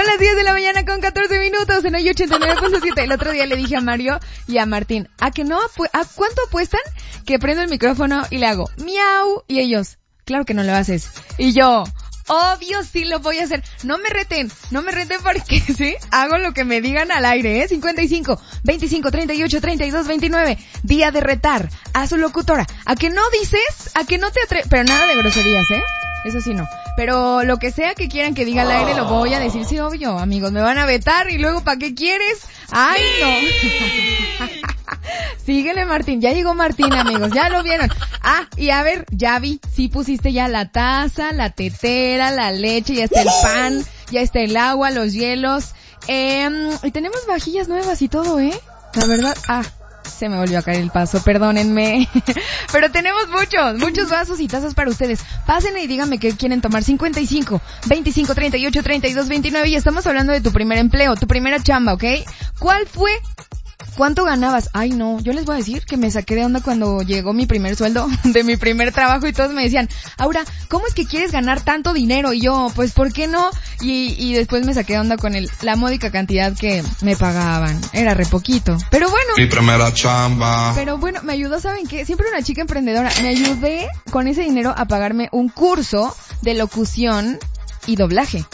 Son las 10 de la mañana con 14 minutos en hoy 89.7. El otro día le dije a Mario y a Martín, ¿a cuánto apuestan que prendo el micrófono y le hago miau? Y ellos, claro que no lo haces. Y yo, obvio sí lo voy a hacer. No me reten porque sí, hago lo que me digan al aire, 55, 25, 38, 32, 29. Día de retar a su locutora. ¿A que no dices? ¿A que no te atreves? Pero nada de groserías, eso sí no. Pero lo que sea que quieran que diga al aire lo voy a decir. Sí, obvio, amigos. Me van a vetar y luego ¿para qué quieres? ¡Ay, no! Síguele, Martín. Ya llegó Martín, amigos. Ya lo vieron. Ah, y a ver, ya vi. Sí pusiste ya la taza, la tetera, la leche, ya está el pan, ya está el agua, los hielos. Y tenemos vajillas nuevas y todo, La verdad, se me volvió a caer el paso, perdónenme. Pero tenemos muchos vasos y tazas para ustedes. Pasen y díganme qué quieren tomar. 55, 25, 38, 32, 29. Y estamos hablando de tu primer empleo, tu primera chamba, ¿ok? ¿Cuál fue? ¿Cuánto ganabas? Ay, no, yo les voy a decir que me saqué de onda cuando llegó mi primer sueldo de mi primer trabajo y todos me decían, Aura, ¿cómo es que quieres ganar tanto dinero? Y yo, pues, ¿por qué no? Y después me saqué de onda con la módica cantidad que me pagaban. Era re poquito. Pero bueno. Mi primera chamba. Pero bueno, me ayudó, ¿saben qué? Siempre una chica emprendedora. Me ayudé con ese dinero a pagarme un curso de locución y doblaje.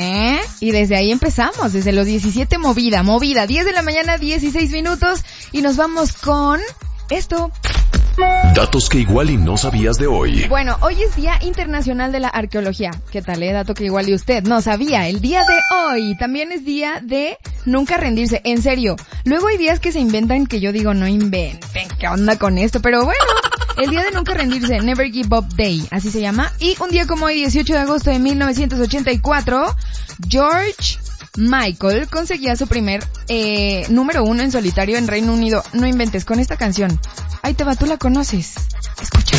Y desde ahí empezamos, desde los 17 movida, 10 de la mañana, 16 minutos, y nos vamos con esto. Datos que igual y no sabías de hoy. Bueno, hoy es Día Internacional de la Arqueología. ¿Qué tal, Dato que igual y usted no sabía. El día de hoy también es día de nunca rendirse, en serio. Luego hay días que se inventan que yo digo, no inventen, ¿qué onda con esto? Pero bueno, el día de nunca rendirse, Never Give Up Day, así se llama. Y un día como hoy, 18 de agosto de 1984, George Michael conseguía su primer número 1 en solitario en Reino Unido. No inventes, con esta canción. Ahí te va, tú la conoces. Escucha.